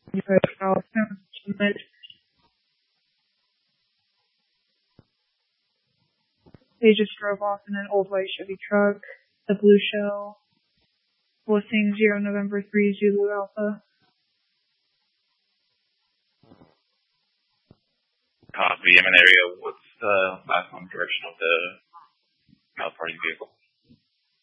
They just drove off in an old white Chevy truck, the blue shell, listing 0 November 3 Zulu Alpha. Copy. I'm in the area. What's the last known direction of the California vehicle?